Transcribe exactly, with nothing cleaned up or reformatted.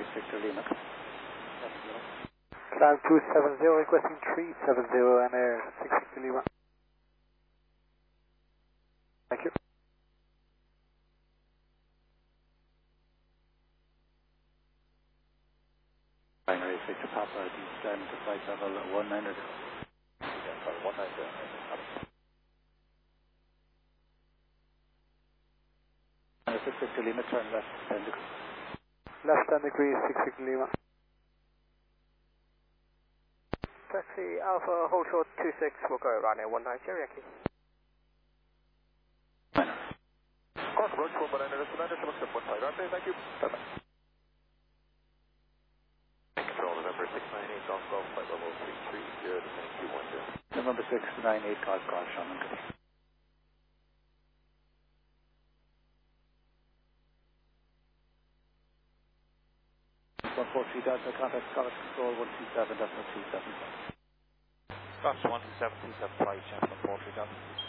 Victor Lima. Cloud two seven zero requesting three seven zero and air six Victor Lima. Thank you. Binary Victor Papa, descend to flight level one ninety. Yeah, sorry, one ninety. And six Victor Lima, turn left ten degrees. Left ten degrees, six Victor Lima. Taxi Alpha, hold short two six, we'll go around here one ninety, Yankee. Cork approach one nine zero, Commander, one five, thank you. Bye bye. Control November six nine eight, Golf Golf, flight level three three zero, descending two one zero. November six nine eight, Golf Golf, Shannon. one four three Delta, contact Scottish Control one two seven, decimal two seven. Scottish one two seven, two seven five, channel one four three Delta.